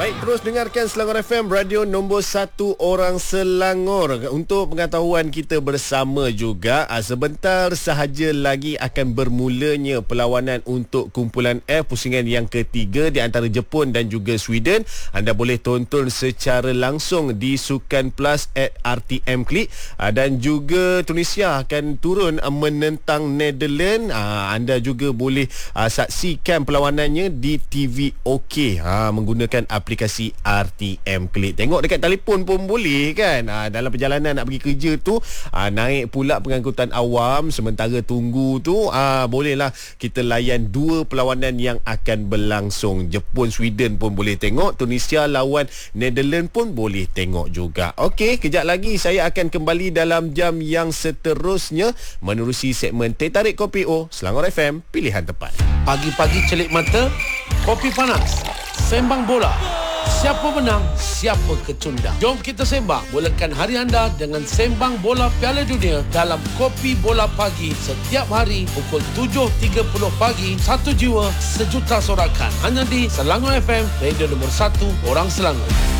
Baik, terus dengarkan Selangor FM, radio nombor 1 orang Selangor. Untuk pengetahuan kita bersama juga, sebentar sahaja lagi akan bermulanya perlawanan untuk kumpulan F pusingan yang ketiga di antara Jepun dan juga Sweden. Anda boleh tonton secara langsung di Sukan Plus at RTM Klik. Dan juga Tunisia akan turun menentang Netherlands. Anda juga boleh saksikan perlawanannya di TV OK menggunakan aplikasi RTM Klik. Tengok dekat telefon pun boleh kan. Dalam perjalanan nak pergi kerja tu, naik pula pengangkutan awam, sementara tunggu tu, bolehlah kita layan dua perlawanan yang akan berlangsung. Jepun Sweden pun boleh tengok, Tunisia lawan Netherlands pun boleh tengok juga. Okey, kejap lagi saya akan kembali dalam jam yang seterusnya menerusi segmen Teh Tarik Kopi O, Selangor FM, pilihan tepat. Pagi-pagi celik mata, kopi panas, sembang bola. Siapa menang, siapa kecundang. Jom kita sembang, mulakan hari anda dengan sembang bola Piala Dunia dalam Kopi Bola Pagi setiap hari pukul 7.30 pagi. Satu jiwa, sejuta sorakan. Hanya di Selangor FM, radio nombor 1 orang Selangor.